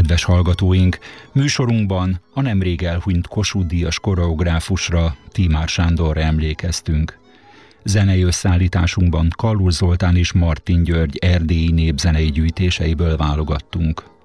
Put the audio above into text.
Kedves hallgatóink, műsorunkban a nemrég elhunyt Kossuth-díjas koreográfusra, Tímár Sándorra emlékeztünk. Zenei összeállításunkban Kallur Zoltán és Martin György erdélyi népzenei gyűjtéseiből válogattunk.